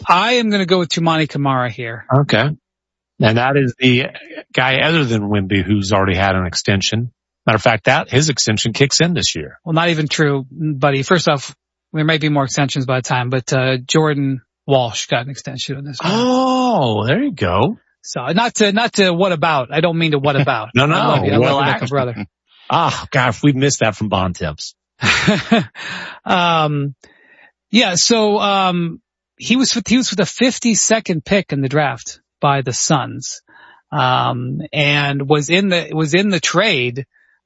I am going to go with Toumani Camara here. Okay. And that is the guy other than Wemby who's already had an extension. Matter of fact, his extension kicks in this year. Well, not even true, buddy. First off, there might be more extensions by the time, but Jordan Walsh got an extension in this one. Oh, there you go. So not to what about. I don't mean to what about. No. I love you like a brother. Ah, God, we missed that from Bond Tips. Yeah. So, he was with the 52nd pick in the draft by the Suns. And was in the trade,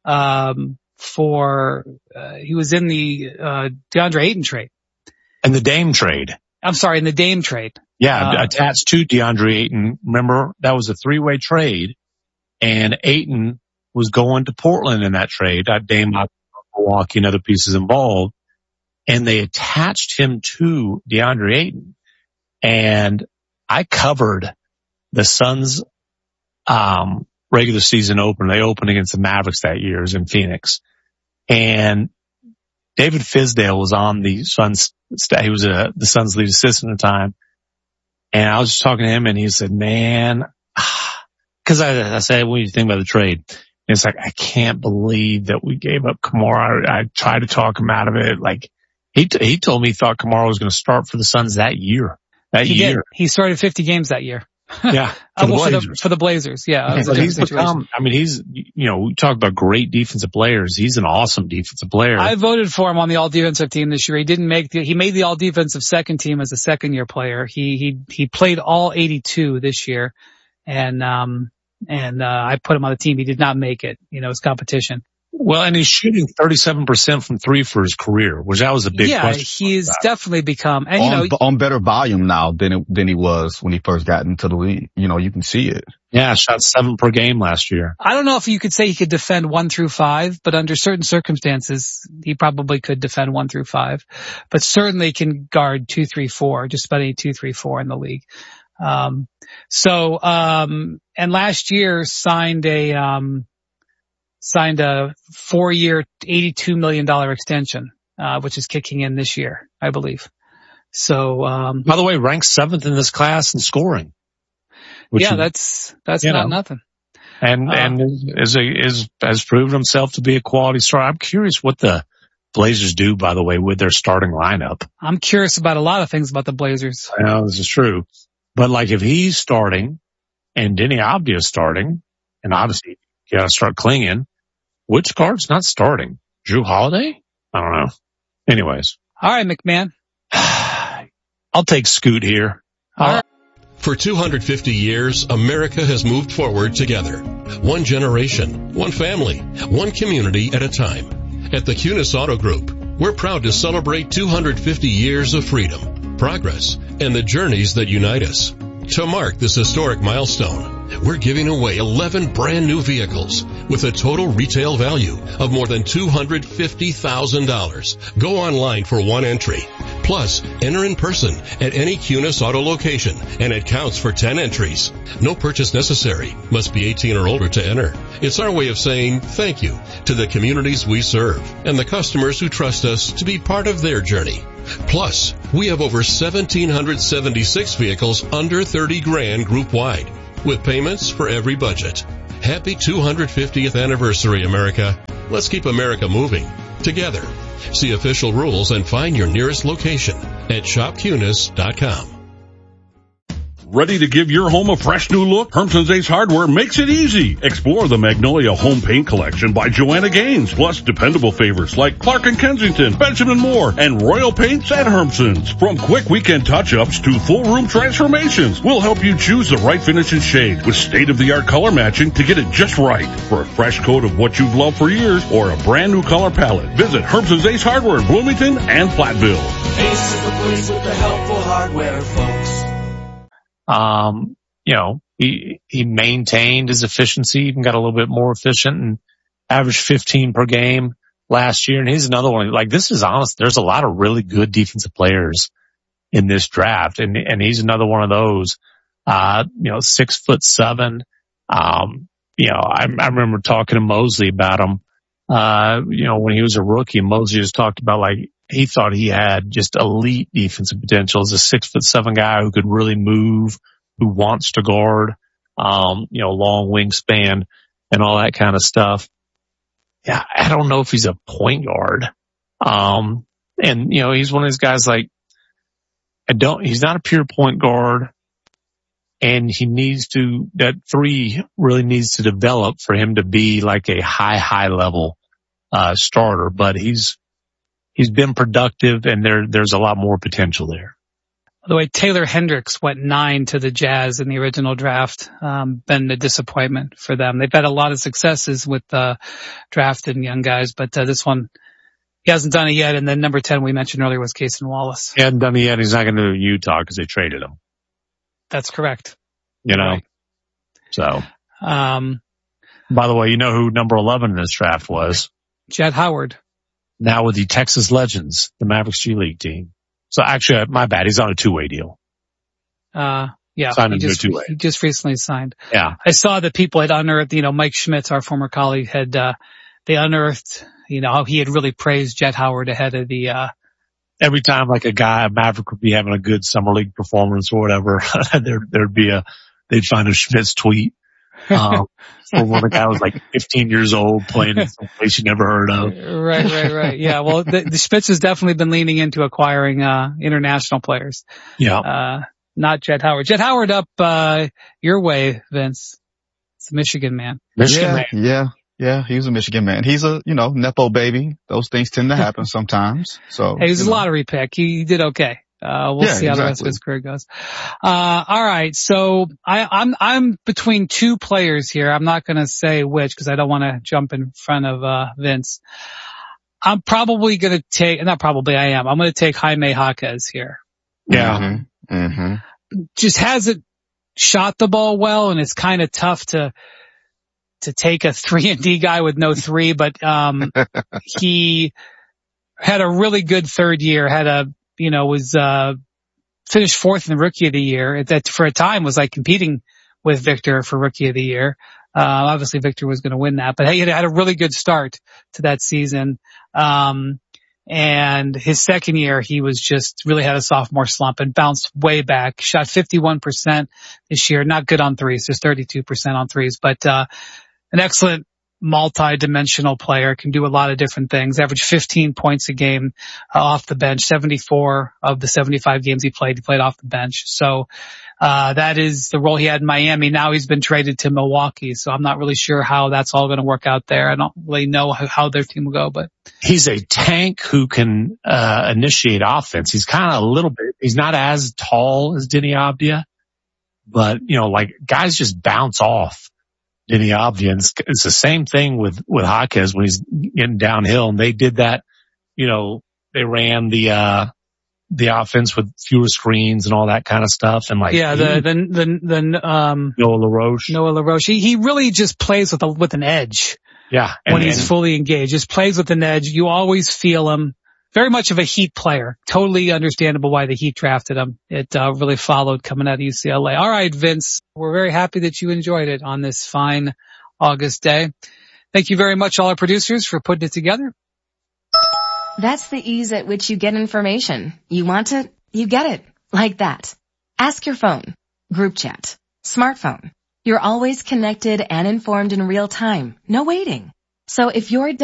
he was in the, DeAndre Ayton trade. And the Dame trade. I'm sorry, in the Dame trade. Yeah, attached to DeAndre Ayton. Remember, that was a 3-way trade, and Ayton was going to Portland in that trade. Dame, Milwaukee, and other pieces involved, and they attached him to DeAndre Ayton. And I covered the Suns' regular season opener. They opened against the Mavericks that year. It was in Phoenix, and David Fizdale was on the Suns staff. He was the Suns' lead assistant at the time. And I was just talking to him, and he said, man, because I said, what do you think about the trade? And it's like, I can't believe that we gave up Camara. I tried to talk him out of it. Like, he told me he thought Camara was going to start for the Suns that year. He started 50 games that year. Yeah. For the Blazers. Yeah. But he's become, we talk about great defensive players. He's an awesome defensive player. I voted for him on the all defensive team this year. He made the all defensive second team as a second year player. He played all 82 this year. And I put him on the team. He did not make it. It's competition. Well, and he's shooting 37% from three for his career, which that was a big question. Yeah, he's definitely become, on better volume now than he was when he first got into the league. You can see it. Yeah, shot 7 per game last year. I don't know if you could say he could defend 1 through 5, but under certain circumstances, he probably could defend 1 through 5, but certainly can guard 2, 3, 4, just about any 2, 3, 4 in the league. And last year signed a 4-year, $82 million extension, which is kicking in this year, I believe. So, by the way, ranked 7th in this class in scoring. That's not nothing. And has proven himself to be a quality starter. I'm curious what the Blazers do, by the way, with their starting lineup. I'm curious about a lot of things about the Blazers. I know this is true, but like if he's starting and Denny Avdija is starting, and obviously you gotta start clinging. Which guard's not starting? Drew Holiday? I don't know. Anyways. All right, McMahon. I'll take Scoot here. All right. For 250 years, America has moved forward together. One generation, one family, one community at a time. At the Cunis Auto Group, we're proud to celebrate 250 years of freedom, progress, and the journeys that unite us. To mark this historic milestone, we're giving away 11 brand new vehicles with a total retail value of more than $250,000. Go online for one entry. Plus, enter in person at any Cunis Auto location, and it counts for 10 entries. No purchase necessary. Must be 18 or older to enter. It's our way of saying thank you to the communities we serve and the customers who trust us to be part of their journey. Plus, we have over 1,776 vehicles under 30 grand group wide, with payments for every budget. Happy 250th anniversary, America. Let's keep America moving together. See official rules and find your nearest location at shopcunis.com. Ready to give your home a fresh new look? Hermson's Ace Hardware makes it easy. Explore the Magnolia Home Paint Collection by Joanna Gaines, plus dependable favorites like Clark & Kensington, Benjamin Moore, and Royal Paints at Hermson's. From quick weekend touch-ups to full room transformations, we'll help you choose the right finish and shade with state-of-the-art color matching to get it just right. For a fresh coat of what you've loved for years or a brand new color palette, visit Hermson's Ace Hardware in Bloomington and Platteville. Ace is the place with the helpful hardware, folks. He maintained his efficiency, even got a little bit more efficient and averaged 15 per game last year. And he's another one. Like, this is honest. There's a lot of really good defensive players in this draft. And he's another one of those, 6'7". I remember talking to Mosley about him, when he was a rookie. Mosley just talked about, like, he thought he had just elite defensive potential as a 6'7" guy who could really move, who wants to guard, long wingspan and all that kind of stuff. Yeah, I don't know if he's a point guard. He's one of those guys like, he's not a pure point guard, and that three really needs to develop for him to be like a high level, starter, but he's been productive, and there's a lot more potential there. By the way, Taylor Hendricks went 9 to the Jazz in the original draft. Been a disappointment for them. They've had a lot of successes with drafting young guys, but this one, he hasn't done it yet. And then number 10 we mentioned earlier was Cason Wallace. He hasn't done it yet. He's not going to do Utah because they traded him. That's correct. Right. So. By the way, you know who number 11 in this draft was? Jett Howard. Now with the Texas Legends, the Mavericks G League team. So actually, my bad. He's on a 2-way deal. Yeah. Signed him to a 2-way. He just recently signed. Yeah. I saw that people had unearthed, Mike Schmitz, our former colleague, they unearthed, how he had really praised Jett Howard ahead of the, every time like a Maverick would be having a good summer league performance or whatever, they'd find a Schmitz tweet. For when the guy was like 15 years old playing in some place you never heard of. Right. Yeah. Well, the Spitz has definitely been leaning into acquiring, international players. Yeah. Not Jett Howard. Jett Howard up, your way, Vince. It's a Michigan man. Yeah. He was a Michigan man. He's a, Nepo baby. Those things tend to happen sometimes. So. Hey, he's a lottery pick. He did okay. We'll see how the rest of his career goes. All right. So I'm between two players here. I'm not going to say which because I don't want to jump in front of, Vince. I'm probably going to take, not probably I am. I'm going to take Jaime Jaquez here. Yeah. Mm-hmm. Just hasn't shot the ball well, and it's kind of tough to take a 3-and-D guy with no 3, but, he had a really good third year, finished 4th in the Rookie of the Year. That for a time was like competing with Victor for Rookie of the Year. Obviously Victor was going to win that, but he had a really good start to that season. And his second year, he was just really had a sophomore slump and bounced way back. Shot 51% this year. Not good on threes. Just 32% on threes, but, an excellent multi-dimensional player, can do a lot of different things. Averaged 15 points a game off the bench. 74 of the 75 games he played off the bench. So that is the role he had in Miami. Now he's been traded to Milwaukee, so I'm not really sure how that's all going to work out there. I don't really know how their team will go, but he's a tank who can initiate offense. He's kind of a little bit. He's not as tall as Deni Avdija, but guys just bounce off Deni Avdija. It's the same thing with Jaquez when he's getting downhill, and they did that. They ran the offense with fewer screens and all that kind of stuff. And Noah LaRoche. He really just plays with an edge. Yeah. When he's fully engaged, just plays with an edge. You always feel him. Very much of a Heat player. Totally understandable why the Heat drafted him. It really followed coming out of UCLA. All right, Vince, we're very happy that you enjoyed it on this fine August day. Thank you very much, all our producers, for putting it together. That's the ease at which you get information. You want it, you get it. Like that. Ask your phone. Group chat. Smartphone. You're always connected and informed in real time. No waiting. So if you're